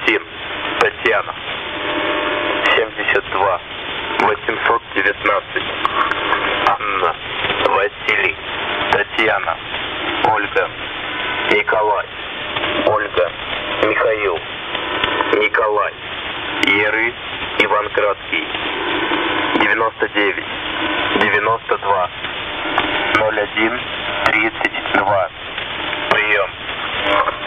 Максим, Татьяна. 72 819. Анна, Василий, Татьяна, Ольга, Николай, Ольга, Михаил, Николай, Еры, Иван Краткий. 99 92 01 32. Прием.